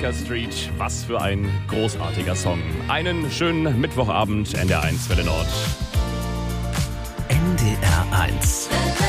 Baker Street, was für ein großartiger Song. Einen schönen Mittwochabend, NDR1 Welle Nord. NDR1.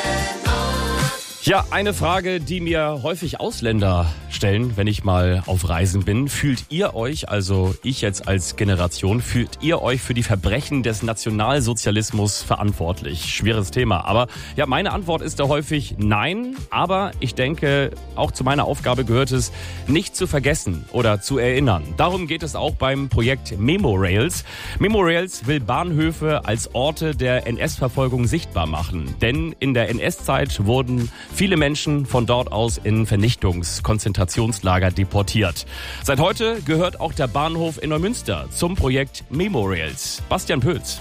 Ja, eine Frage, die mir häufig Ausländer stellen, wenn ich mal auf Reisen bin. Fühlt ihr euch, also ich jetzt als Generation, fühlt ihr euch für die Verbrechen des Nationalsozialismus verantwortlich? Schweres Thema. Aber ja, meine Antwort ist da häufig nein. Aber ich denke, auch zu meiner Aufgabe gehört es, nicht zu vergessen oder zu erinnern. Darum geht es auch beim Projekt Memorails. Memorails will Bahnhöfe als Orte der NS-Verfolgung sichtbar machen. Denn in der NS-Zeit wurden viele Menschen von dort aus in Vernichtungskonzentrationslager deportiert. Seit heute gehört auch der Bahnhof in Neumünster zum Projekt Memorails. Bastian Pölz.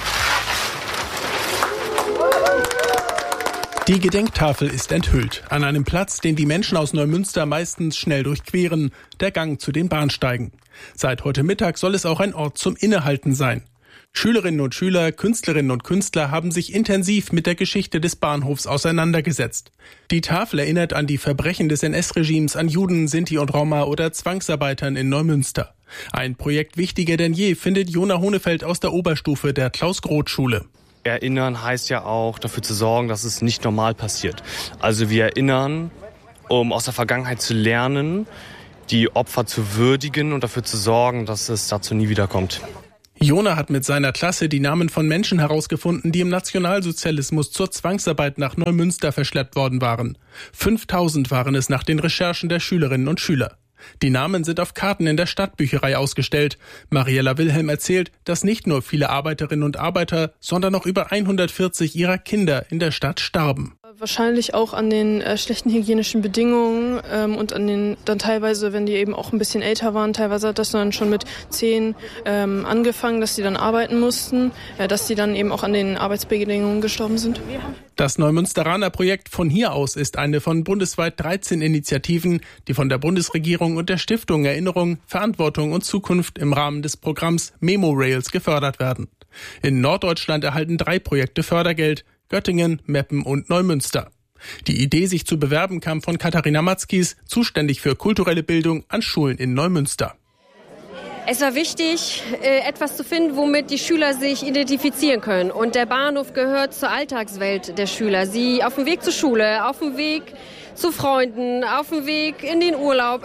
Die Gedenktafel ist enthüllt. An einem Platz, den die Menschen aus Neumünster meistens schnell durchqueren, der Gang zu den Bahnsteigen. Seit heute Mittag soll es auch ein Ort zum Innehalten sein. Schülerinnen und Schüler, Künstlerinnen und Künstler haben sich intensiv mit der Geschichte des Bahnhofs auseinandergesetzt. Die Tafel erinnert an die Verbrechen des NS-Regimes an Juden, Sinti und Roma oder Zwangsarbeitern in Neumünster. Ein Projekt wichtiger denn je, findet Jona Honefeld aus der Oberstufe der Klaus-Groth-Schule. Erinnern heißt ja auch, dafür zu sorgen, dass es nicht normal passiert. Also wir erinnern, um aus der Vergangenheit zu lernen, die Opfer zu würdigen und dafür zu sorgen, dass es dazu nie wieder kommt. Jona hat mit seiner Klasse die Namen von Menschen herausgefunden, die im Nationalsozialismus zur Zwangsarbeit nach Neumünster verschleppt worden waren. 5000 waren es nach den Recherchen der Schülerinnen und Schüler. Die Namen sind auf Karten in der Stadtbücherei ausgestellt. Mariella Wilhelm erzählt, dass nicht nur viele Arbeiterinnen und Arbeiter, sondern auch über 140 ihrer Kinder in der Stadt starben. Wahrscheinlich auch an den schlechten hygienischen Bedingungen und an den dann teilweise, wenn die eben auch ein bisschen älter waren, teilweise hat das dann schon mit 10 angefangen, dass die dann arbeiten mussten, dass die dann eben auch an den Arbeitsbedingungen gestorben sind. Das Neumünsteraner Projekt von hier aus ist eine von bundesweit 13 Initiativen, die von der Bundesregierung und der Stiftung Erinnerung, Verantwortung und Zukunft im Rahmen des Programms Memorails gefördert werden. In Norddeutschland erhalten 3 Projekte Fördergeld: Göttingen, Meppen und Neumünster. Die Idee, sich zu bewerben, kam von Katharina Matzkis, zuständig für kulturelle Bildung an Schulen in Neumünster. Es war wichtig, etwas zu finden, womit die Schüler sich identifizieren können. Und der Bahnhof gehört zur Alltagswelt der Schüler. Sie auf dem Weg zur Schule, auf dem Weg zu Freunden, auf dem Weg in den Urlaub.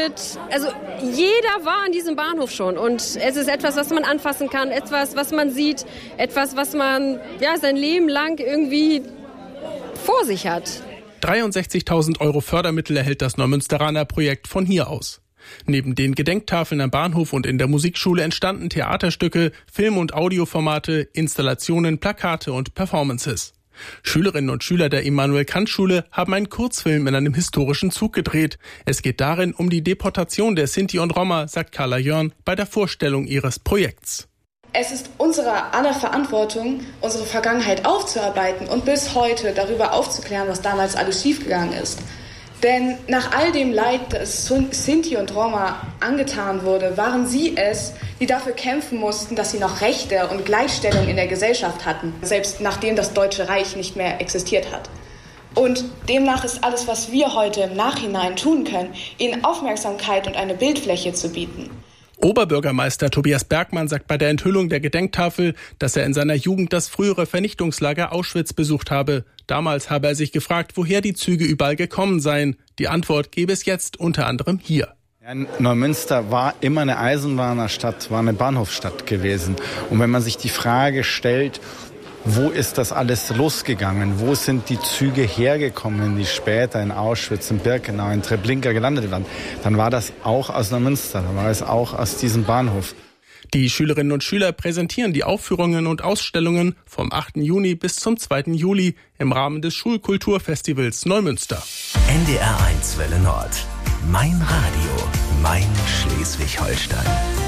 Jeder war an diesem Bahnhof schon. Und es ist etwas, was man anfassen kann, etwas, was man sieht, etwas, was man sein Leben lang irgendwie vor sich hat. 63.000 € Fördermittel erhält das Neumünsteraner Projekt von hier aus. Neben den Gedenktafeln am Bahnhof und in der Musikschule entstanden Theaterstücke, Film- und Audioformate, Installationen, Plakate und Performances. Schülerinnen und Schüler der Immanuel-Kant-Schule haben einen Kurzfilm in einem historischen Zug gedreht. Es geht darin um die Deportation der Sinti und Roma, sagt Carla Jörn bei der Vorstellung ihres Projekts. Es ist unsere aller Verantwortung, unsere Vergangenheit aufzuarbeiten und bis heute darüber aufzuklären, was damals alles schiefgegangen ist. Denn nach all dem Leid, das Sinti und Roma angetan wurde, waren sie es, die dafür kämpfen mussten, dass sie noch Rechte und Gleichstellung in der Gesellschaft hatten, selbst nachdem das Deutsche Reich nicht mehr existiert hat. Und demnach ist alles, was wir heute im Nachhinein tun können, ihnen Aufmerksamkeit und eine Bildfläche zu bieten. Oberbürgermeister Tobias Bergmann sagt bei der Enthüllung der Gedenktafel, dass er in seiner Jugend das frühere Vernichtungslager Auschwitz besucht habe. Damals habe er sich gefragt, woher die Züge überall gekommen seien. Die Antwort gäbe es jetzt unter anderem hier. Neumünster war immer eine Eisenbahnerstadt, war eine Bahnhofsstadt gewesen. Und wenn man sich die Frage stellt, wo ist das alles losgegangen? Wo sind die Züge hergekommen, die später in Auschwitz, in Birkenau, in Treblinka gelandet waren? Dann war das auch aus Neumünster, dann war es auch aus diesem Bahnhof. Die Schülerinnen und Schüler präsentieren die Aufführungen und Ausstellungen vom 8. Juni bis zum 2. Juli im Rahmen des Schulkulturfestivals Neumünster. NDR1 Welle Nord. Mein Radio, mein Schleswig-Holstein.